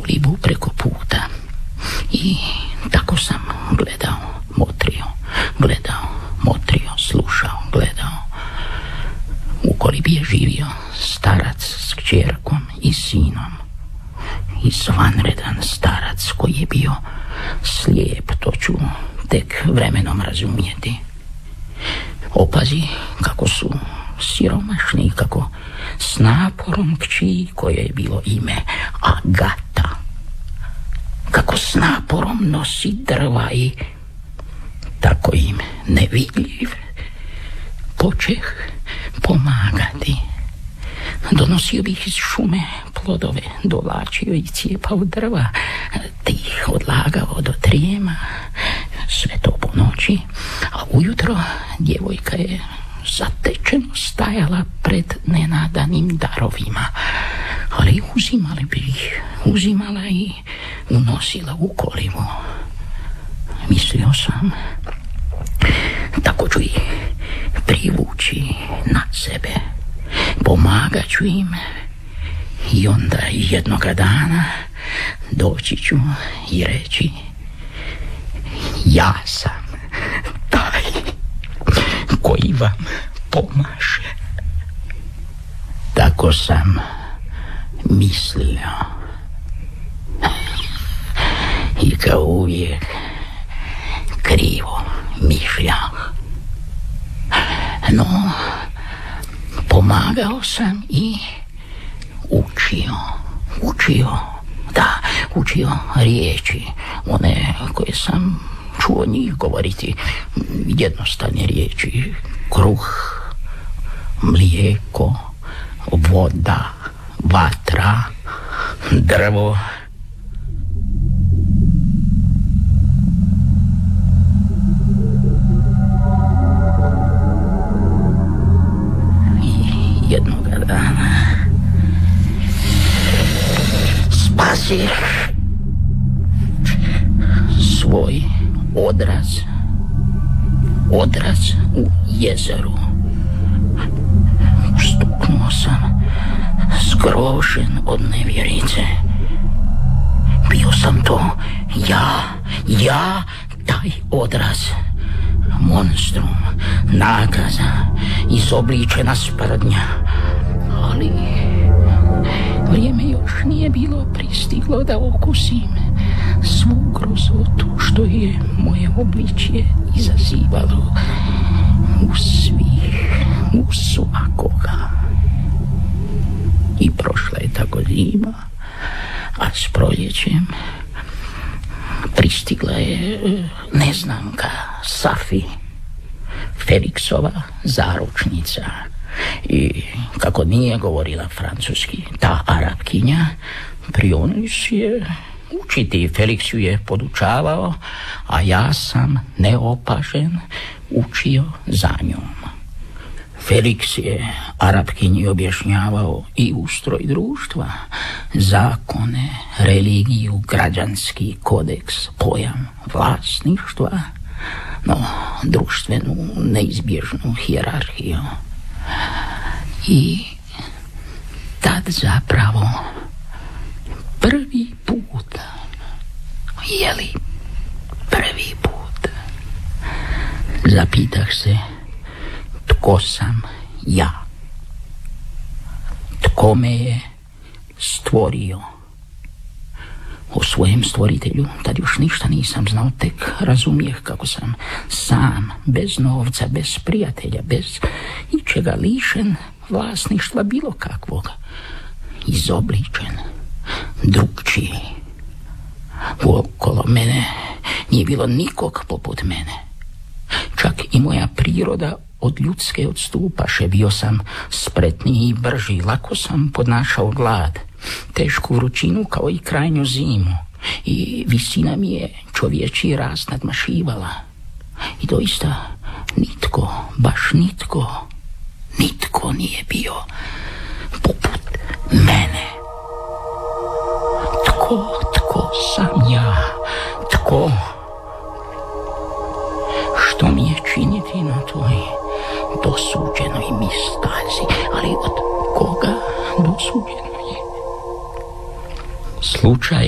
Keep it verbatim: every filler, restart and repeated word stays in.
kolibu preko puta. I tako sam gledao, motrio, gledao, motrio, slušao, gledao. U kolibi je živio starac s kćerkom i sinom. Izvanredan starac koji je bio slijep, to ću tek vremenom razumjeti. Opazi kako su siromašni, kako s naporom kći, koje je bilo ime Agata, kako s naporom nosi drva i tako im nevidljiv počeh pomagati. Donosio bih iz šume plodove, dovlačio i cijepao drva, te ih odlagao do trijema, sve to po noći, a ujutro djevojka je zatečeno stajala pred nenadanim darovima, ali uzimala bi ih, uzimala i unosila u kolibu. Mislio sam, tako ću ih privući na sebe, pomagat ću im i onda jednoga dana doći ću i reći: ja sam taj koji vam pomaže. Tako sam mislio. I kao uvijek krivo mišljao. No, pomagao sam i učio, učio, da, učio riječi, one koje sam čuo njih govoriti, jednostavne riječi: kruh, mlijeko, voda, vatra, drvo. Jednoga dana spasiš svoj odraz, odraz u jezeru. Ustuknuo sam, zgrožen od nevjerice. Bio sam to ja, ja, taj odraz. Monstrum, nakaza, izobličena sprdnja. Ali vrijeme još nije bilo pristiglo da okusim svu grozotu što je moje obličje izazivalo u svih, u svakoga. I prošla je tako zima, a s proljećem pristigla je neznanka Safi, Feliksova zaručnica. I kako nije govorila francuski, ta Arapkinja, prionuš je učiti. Feliks ju je podučavao, a ja sam neopažen učio za njom. Feliks je Arapkinji objašnjavao i ustroj društva, zakone, religiju, građanski kodeks, pojam vlasništva, no društvenu neizbježnu hijerarhiju. I tad zapravo prvi put, jeli prvi put, zapitah se tko sam ja, tko me je stvorio. O svojem stvoritelju tad još ništa nisam znao, tek razumijeh kako sam sam, bez novca, bez prijatelja, bez ičega, lišen vlasništva bilo kakvog, izobličen, drugčiji. Okolo mene nije bilo nikog poput mene. Čak i moja priroda od ljudske odstupaše. Bio sam spretniji i brži, lako sam podnašao glad, tešku vrućinu kao i krajnju zimu, i visina mi je čovječji rast nadmašivala. I doista nitko, baš nitko, nitko nije bio poput mene. Tko, tko sam ja? Tko? Što mi je činiti na toj dosuđenoj mi stazi? Ali od koga dosuđenoj? Slučaj